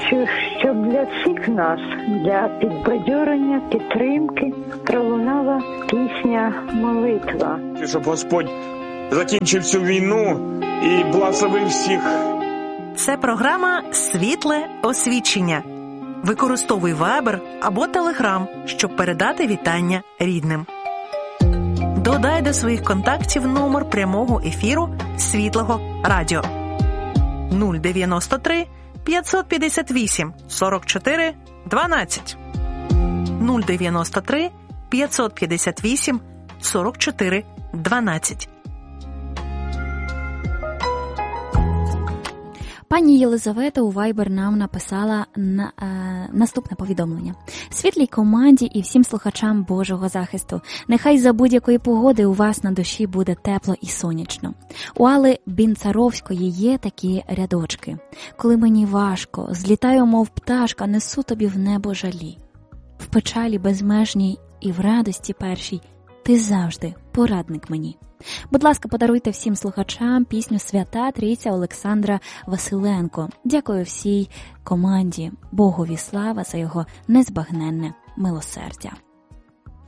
хочу, щоб для всіх нас, для підбадьорення, підтримки пролунала пісня «Молитва». Щоб Господь закінчив цю війну і благословив всіх. Це програма «Світле освічення». Використовуй Viber або Telegram, щоб передати вітання рідним. Додай до своїх контактів номер прямого ефіру Світлого радіо 093 558 44 12 093 558 44 12. Пані Єлизавета у Viber нам написала наступне повідомлення. Світлій команді і всім слухачам Божого захисту. Нехай за будь-якої погоди у вас на душі буде тепло і сонячно. У Алли Бінцаровської є такі рядочки. Коли мені важко, злітаю, мов пташка, несу тобі в небо жалі. В печалі безмежній і в радості першій ти завжди порадник мені. Будь ласка, подаруйте всім слухачам пісню «Свята Трійця» Олександра Василенко. Дякую всій команді. Богові слава за його незбагненне милосердя.